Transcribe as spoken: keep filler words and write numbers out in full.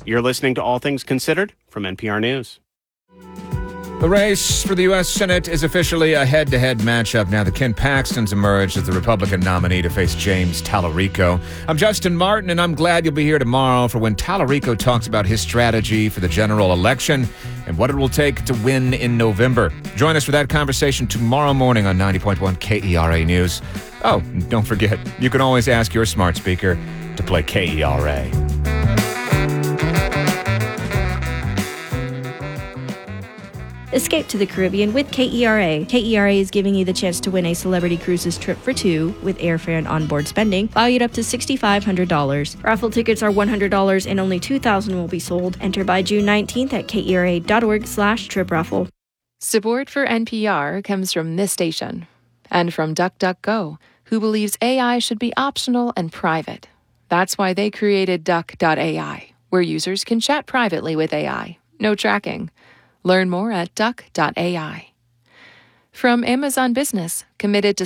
You're listening to All Things Considered from N P R News. The race for the U S Senate is officially a head-to-head matchup now that Ken Paxton's emerged as the Republican nominee to face James Tallarico. I'm Justin Martin, and I'm glad you'll be here tomorrow for when Tallarico talks about his strategy for the general election and what it will take to win in November. Join us for that conversation tomorrow morning on ninety point one K E R A News. Oh, don't forget, you can always ask your smart speaker to play K E R A. Escape to the Caribbean with K E R A. K E R A is giving you the chance to win a Celebrity Cruises trip for two with airfare and onboard spending, valued up to six thousand five hundred dollars. Raffle tickets are one hundred dollars and only two thousand will be sold. Enter by June nineteenth at K E R A dot org slash trip raffle. Support for N P R comes from this station and from DuckDuckGo, who believes A I should be optional and private. That's why they created Duck dot A I, where users can chat privately with A I. No tracking. Learn more at Duck dot A I. From Amazon Business, committed to